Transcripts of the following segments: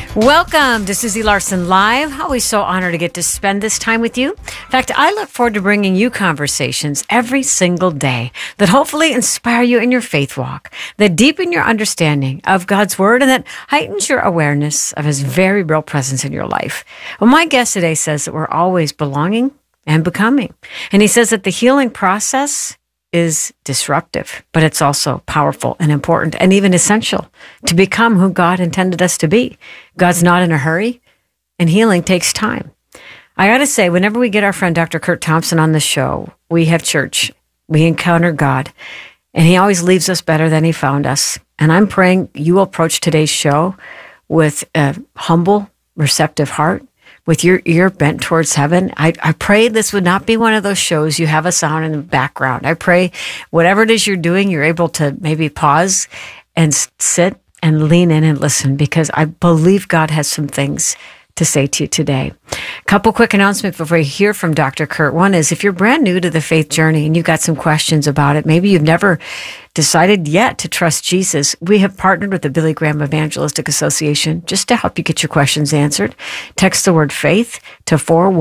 Welcome to Susie Larson Live. Always so honored to get to spend this time with you. In fact, I look forward to bringing you conversations every single day that hopefully inspire you in your faith walk, that deepen your understanding of God's Word, and that heightens your awareness of His very real presence in your life. Well, my guest today says that we're always belonging and becoming. And he says that the healing process is disruptive, but it's also powerful and important and even essential to become who God intended us to be. God's not in a hurry, and healing takes time. I got to say, whenever we get our friend Dr. Curt Thompson on the show, we have church, we encounter God, and He always leaves us better than He found us. And I'm praying you will approach today's show with a humble, receptive heart, with your ear bent towards heaven. I pray this would not be one of those shows you have a sound in the background. I pray whatever it is you're doing, you're able to maybe pause and sit and lean in and listen, because I believe God has some things to say to you today. A couple quick announcements before we hear from Dr. Curt. One is, if you're brand new to the faith journey and you've got some questions about it, maybe you've never decided yet to trust Jesus, we have partnered with the Billy Graham Evangelistic Association just to help you get your questions answered. Text the word faith to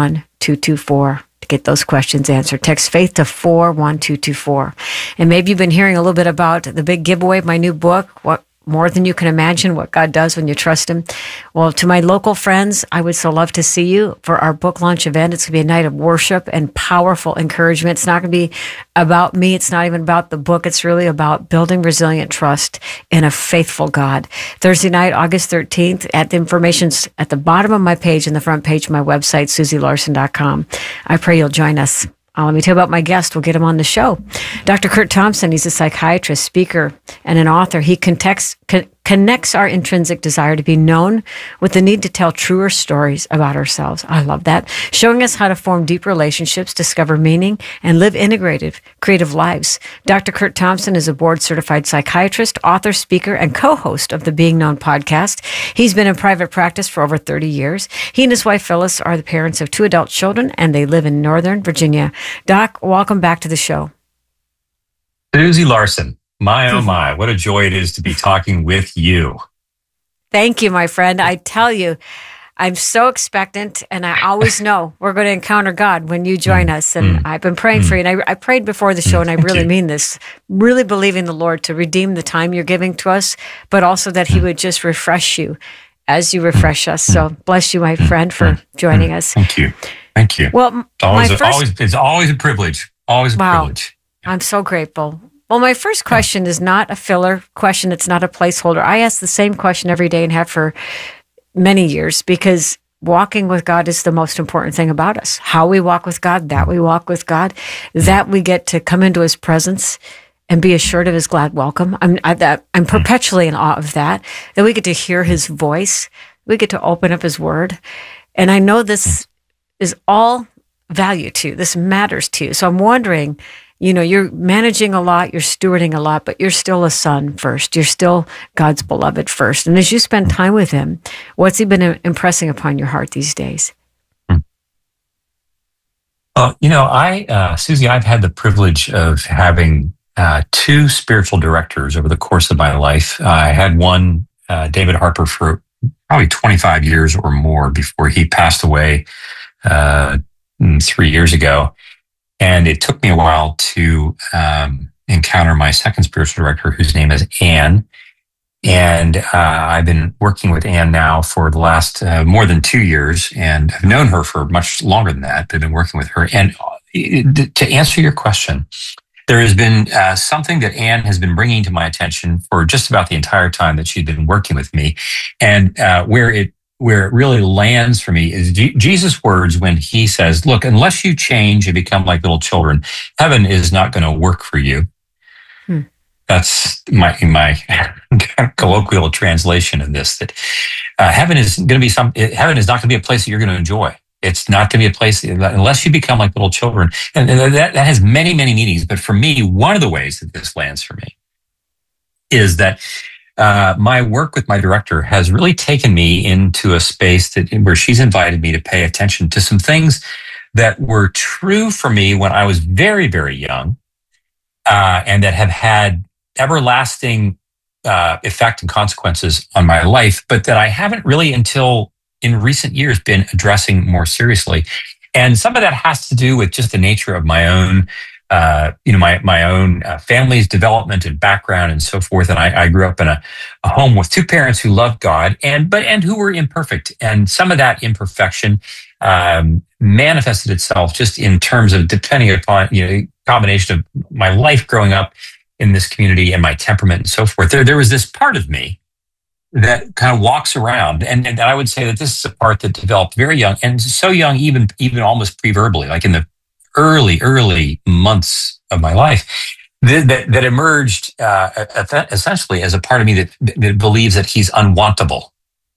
41224 to get those questions answered. Text faith to 41224. And maybe you've been hearing a little bit about the big giveaway of my new book, What More Than You Can Imagine, What God Does When You Trust Him. Well, to my local friends, I would so love to see you for our book launch event. It's going to be a night of worship and powerful encouragement. It's not going to be about me. It's not even about the book. It's really about building resilient trust in a faithful God. Thursday night, August 13th, at the information's at the bottom of my page and the front page of my website, SusieLarson.com. I pray you'll join us. Let me tell you about my guest. We'll get him on the show. Dr. Curt Thompson, he's a psychiatrist, speaker, and an author. He connects our intrinsic desire to be known with the need to tell truer stories about ourselves. I love that. Showing us how to form deep relationships, discover meaning, and live integrative, creative lives. Dr. Curt Thompson is a board-certified psychiatrist, author, speaker, and co-host of the Being Known podcast. He's been in private practice for over 30 years. He and his wife, Phyllis, are the parents of 2 adult children, and they live in Northern Virginia. Doc, welcome back to the show. Susie Larson. My, oh my, what a joy it is to be talking with you. Thank you, my friend. I tell you, I'm so expectant, and I always know we're going to encounter God when you join us. And I've been praying for you. And I prayed before the show, and I really mean this, really believing the Lord to redeem the time you're giving to us, but also that He would just refresh you as you refresh us. So bless you, my friend, for joining us. Thank you. Thank you. Well, it's always a privilege. Always a privilege. I'm so grateful. Well, my first question is not a filler question. It's not a placeholder. I ask the same question every day and have for many years, because walking with God is the most important thing about us. How we walk with God, that we walk with God, that we get to come into His presence and be assured of His glad welcome. I'm perpetually in awe of that we get to hear His voice. We get to open up His Word. And I know this is all value to you. This matters to you. So I'm wondering, you're managing a lot, you're stewarding a lot, but you're still a son first. You're still God's beloved first. And as you spend time with Him, what's He been impressing upon your heart these days? Susie, I've had the privilege of having 2 spiritual directors over the course of my life. I had one, David Harper, for probably 25 years or more before he passed away 3 years ago. And it took me a while to encounter my second spiritual director, whose name is Anne. And I've been working with Anne now for the last more than 2 years, and I've known her for much longer than that. I've been working with her. And to answer your question, there has been something that Anne has been bringing to my attention for just about the entire time that she'd been working with me. And where it really lands for me is Jesus' words when He says, look, unless you change and become like little children, heaven is not going to work for you. That's my colloquial translation of this, that heaven is not going to be a place that you're going to enjoy. It's not going to be a place unless you become like little children. And that has many, many meanings. But for me, one of the ways that this lands for me is that my work with my director has really taken me into a space where she's invited me to pay attention to some things that were true for me when I was very, very young, and that have had everlasting effect and consequences on my life, but that I haven't really until in recent years been addressing more seriously. And some of that has to do with just the nature of my own, my own family's development and background and so forth. And I grew up in a home with two parents who loved God and who were imperfect. And some of that imperfection manifested itself just in terms of depending upon, combination of my life growing up in this community and my temperament and so forth. There was this part of me that kind of walks around. And I would say that this is a part that developed very young, and so young, even almost pre-verbally, like in the early months of my life, that emerged essentially as a part of me that believes that he's unwantable.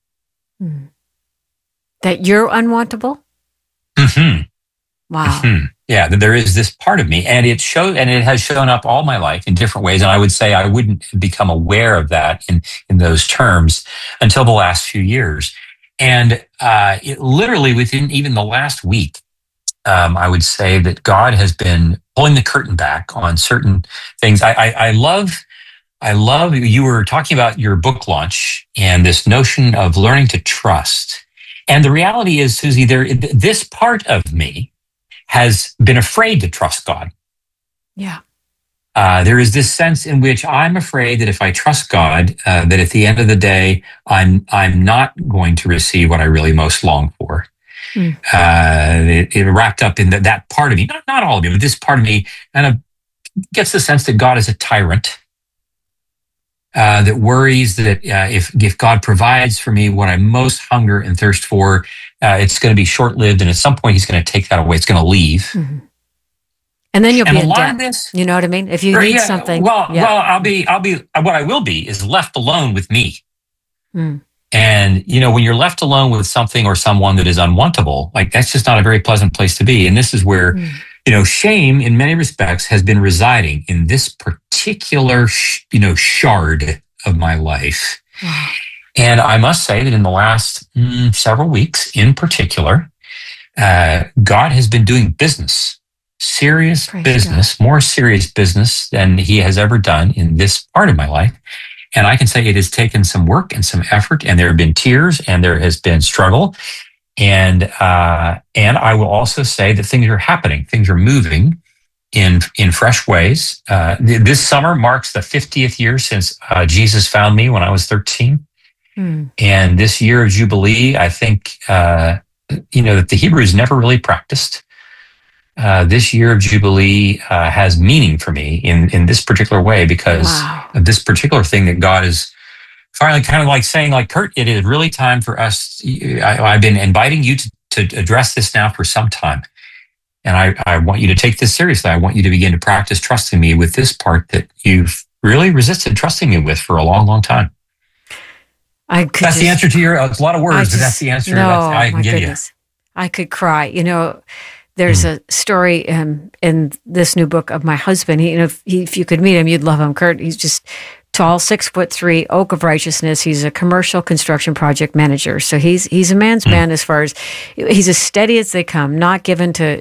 That you're unwantable? Mm-hmm. Wow. Mm-hmm. Yeah, that there is this part of me, and it has shown up all my life in different ways. And I would say I wouldn't become aware of that in those terms until the last few years. And it literally within even the last week, I would say that God has been pulling the curtain back on certain things. I love you were talking about your book launch and this notion of learning to trust. And the reality is, Susie, this part of me has been afraid to trust God. Yeah. There is this sense in which I'm afraid that if I trust God, that at the end of the day, I'm not going to receive what I really most long for. It wrapped up in that part of me, not all of me, but this part of me kind of gets the sense that God is a tyrant, that worries that if God provides for me what I most hunger and thirst for, it's going to be short-lived, and at some point he's going to take that away. It's going to leave. Mm-hmm. And then you'll be in debt. You know what I mean? If you need something. Well, I'll be, what I will be is left alone with me. And, when you're left alone with something or someone that is unwantable, like that's just not a very pleasant place to be. And this is where, shame in many respects has been residing in this particular, shard of my life. Wow. And I must say that in the last several weeks in particular, God has been doing business, serious business, more serious business than he has ever done in this part of my life. And I can say it has taken some work and some effort, and there have been tears and there has been struggle. And I will also say that things are happening. Things are moving in fresh ways. This summer marks the 50th year since Jesus found me when I was 13. And this year of Jubilee, I think, that the Hebrews never really practiced. This year of Jubilee has meaning for me in this particular way because of this particular thing that God is finally kind of like saying, like, Kurt, it is really time for us. I've been inviting you to address this now for some time. And I want you to take this seriously. I want you to begin to practice trusting me with this part that you've really resisted trusting me with for a long, long time. That's the answer to it's a lot of words, but that's the answer I can give you. I could cry. There's a story in this new book of my husband. If you could meet him, you'd love him. Kurt, he's just tall, 6'3", oak of righteousness. He's a commercial construction project manager. So he's a man's man as far as he's as steady as they come, not given to,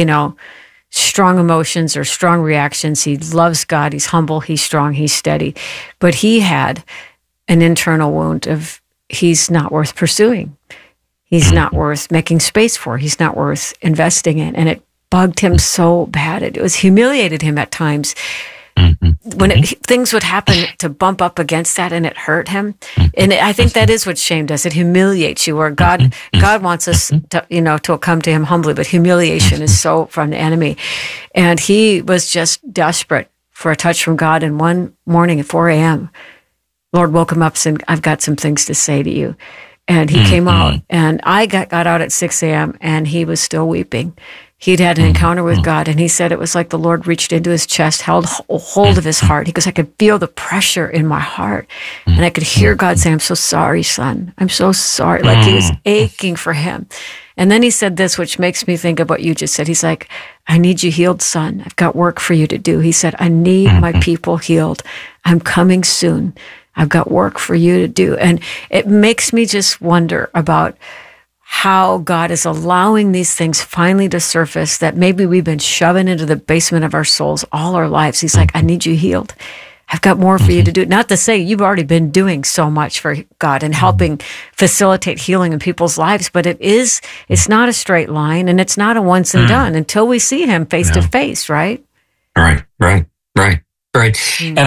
strong emotions or strong reactions. He loves God. He's humble. He's strong. He's steady. But he had an internal wound of he's not worth pursuing. He's not worth making space for. He's not worth investing in. And it bugged him so bad. It was humiliated him at times. When things would happen to bump up against that, and it hurt him. And I think that is what shame does. It humiliates you, where God wants us to come to him humbly, but humiliation is so from the enemy. And he was just desperate for a touch from God. And one morning at 4 a.m., Lord woke him up and said, I've got some things to say to you. And he came out, and I got out at 6 a.m., and he was still weeping. He'd had an encounter with God, and he said it was like the Lord reached into his chest, held hold of his heart. He goes, I could feel the pressure in my heart, and I could hear God say, I'm so sorry, son. I'm so sorry. Like he was aching for him. And then he said this, which makes me think of what you just said. He's like, I need you healed, son. I've got work for you to do. He said, I need my people healed. I'm coming soon. I've got work for you to do. And it makes me just wonder about how God is allowing these things finally to surface that maybe we've been shoving into the basement of our souls all our lives. He's like, I need you healed. I've got more for you to do. Not to say you've already been doing so much for God and helping facilitate healing in people's lives, but it's not a straight line, and it's not a once and done until we see him face to face, right? Right. And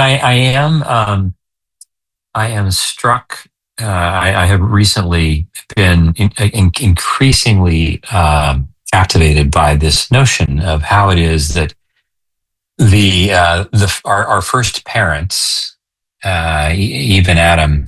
I am struck. I have recently been increasingly captivated by this notion of how it is that our first parents, Eve and Adam,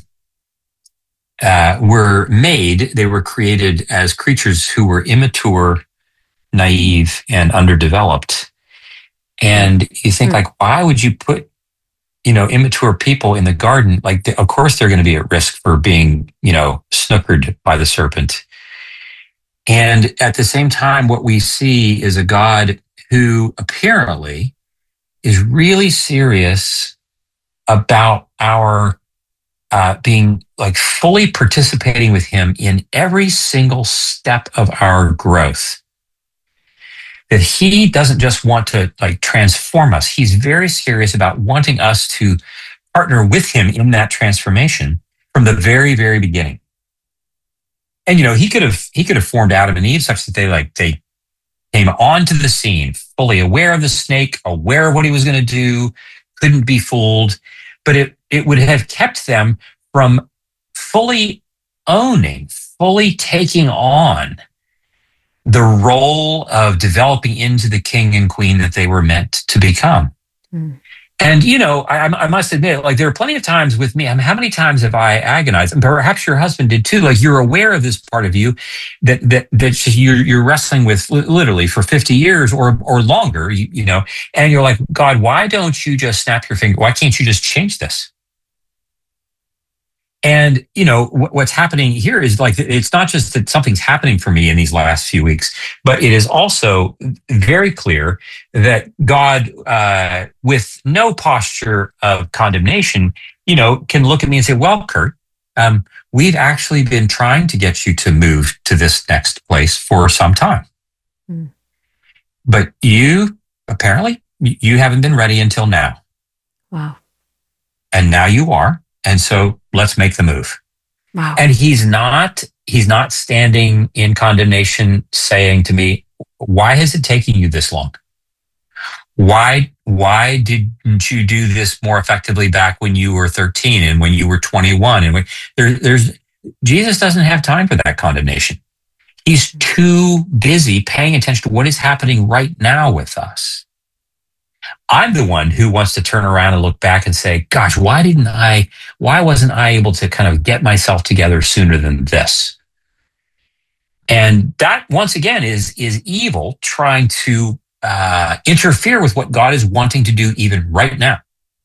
they were created as creatures who were immature, naive, and underdeveloped. And you think, like, why would you put, immature people in the garden? Like, of course they're going to be at risk for being, snookered by the serpent. And at the same time, what we see is a God who apparently is really serious about our being like fully participating with him in every single step of our growth. That he doesn't just want to like transform us. He's very serious about wanting us to partner with him in that transformation from the very, very beginning. And, he could have formed Adam and Eve such that they came onto the scene, fully aware of the snake, aware of what he was going to do, couldn't be fooled. But it would have kept them from fully owning, fully taking on the role of developing into the king and queen that they were meant to become. And, I must admit, like, there are plenty of times with me, how many times have I agonized, and perhaps your husband did too, like, you're aware of this part of you that you're wrestling with literally for 50 years or longer, and you're like, God, why don't you just snap your finger? Why can't you just change this? And, what's happening here is like, it's not just that something's happening for me in these last few weeks, but it is also very clear that God, with no posture of condemnation, can look at me and say, well, Kurt, we've actually been trying to get you to move to this next place for some time. But apparently, you haven't been ready until now. Wow. And now you are. And so let's make the move. Wow. And he's not standing in condemnation saying to me, why is it taking you this long? Why didn't you do this more effectively back when you were 13 and when you were 21? And Jesus doesn't have time for that condemnation. He's too busy paying attention to what is happening right now with us. I'm the one who wants to turn around and look back and say, gosh, why wasn't I able to kind of get myself together sooner than this? And that, once again, is evil trying to interfere with what God is wanting to do even right now.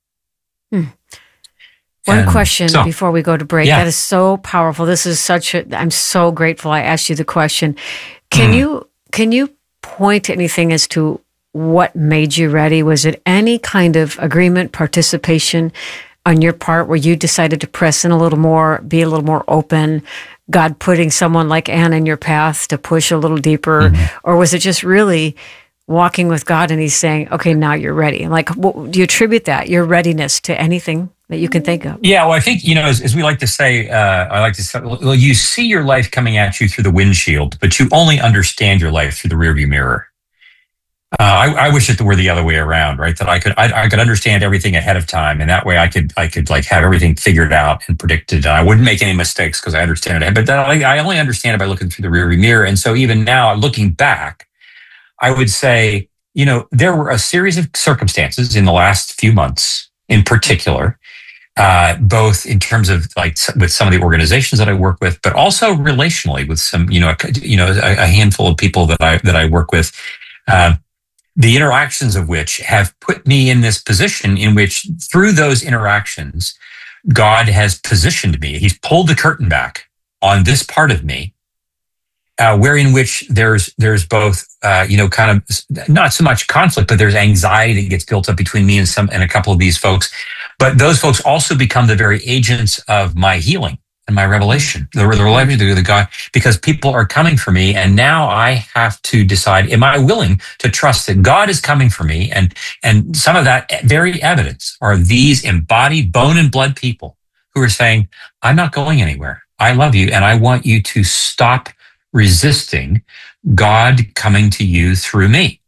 One question before we go to break. Yeah. That is so powerful. This is I'm so grateful I asked you the question. Can you point to anything as to what made you ready? Was it any kind of agreement, participation on your part where you decided to press in a little more, be a little more open, God putting someone like Ann in your path to push a little deeper? Or was it just really walking with God and he's saying, okay, now you're ready? Like, do you attribute that, your readiness, to anything that you can think of? Yeah, well, I think, as we like to say, well, you see your life coming at you through the windshield, but you only understand your life through the rearview mirror. I wish it were the other way around, right? That I could understand everything ahead of time, and that way I could like have everything figured out and predicted. And I wouldn't make any mistakes because I understand it. But then I only understand it by looking through the rearview mirror. And so even now, looking back, I would say, there were a series of circumstances in the last few months, in particular, both in terms of like with some of the organizations that I work with, but also relationally with some, a handful of people that I work with. The interactions of which have put me in this position in which, through those interactions, God has positioned me. He's pulled the curtain back on this part of me, wherein which there's both, kind of not so much conflict, but there's anxiety that gets built up between me and a couple of these folks. But those folks also become the very agents of my healing. and my revelation, the revelation of the God, because people are coming for me. And now I have to decide, am I willing to trust that God is coming for me? And some of that very evidence are these embodied bone and blood people who are saying, I'm not going anywhere. I love you. And I want you to stop resisting God coming to you through me.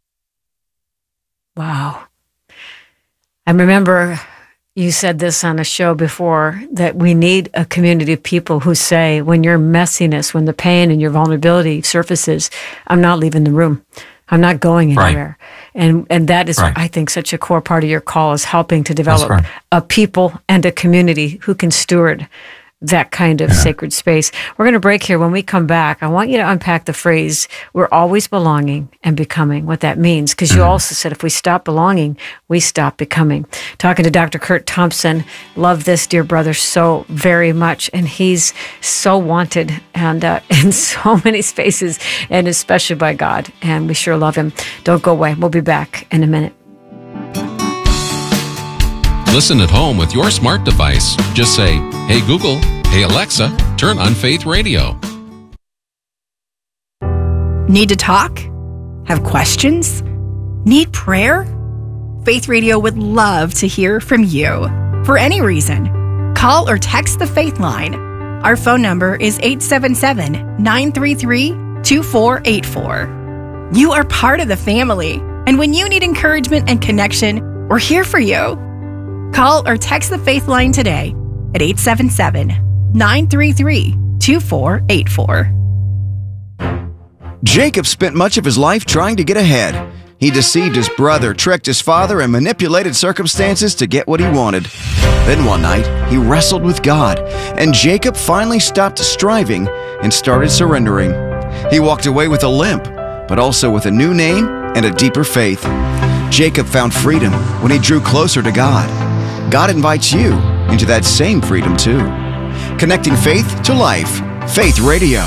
Wow. I remember you said this on a show before, that we need a community of people who say, when your messiness, when the pain and your vulnerability surfaces, I'm not leaving the room. I'm not going anywhere. Right. And that is, right. I think, such a core part of your call, is helping to develop a people and a community who can steward that kind of sacred space. We're going to break here. When we come back, I want you to unpack the phrase, we're always belonging and becoming, what that means. Because you also said, if we stop belonging, we stop becoming. Talking to Dr. Curt Thompson. Love this dear brother so very much. And he's so wanted and in so many spaces, and especially by God. And we sure love him. Don't go away. We'll be back in a minute. Listen at home with your smart device. Just say, hey Google, hey Alexa, turn on Faith Radio. Need to talk? Have questions? Need prayer? Faith Radio would love to hear from you. For any reason, call or text the Faith Line. Our phone number is 877-933-2484. You are part of the family, and when you need encouragement and connection, we're here for you. Call or text the Faith Line today at 877-933-2484. Jacob spent much of his life trying to get ahead. He deceived his brother, tricked his father, and manipulated circumstances to get what he wanted. Then one night, he wrestled with God, and Jacob finally stopped striving and started surrendering. He walked away with a limp, but also with a new name and a deeper faith. Jacob found freedom when he drew closer to God. God invites you into that same freedom too. Connecting faith to life. Faith Radio.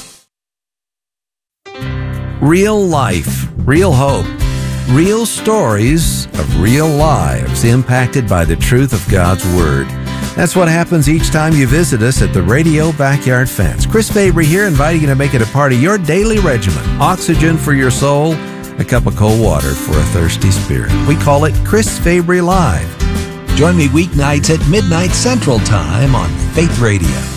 Real life, real hope, real stories of real lives impacted by the truth of God's Word. That's what happens each time you visit us at the Radio Backyard Fence. Chris Fabry here, inviting you to make it a part of your daily regimen. Oxygen for your soul, a cup of cold water for a thirsty spirit. We call it Chris Fabry Live. Join me weeknights at midnight Central Time on Faith Radio.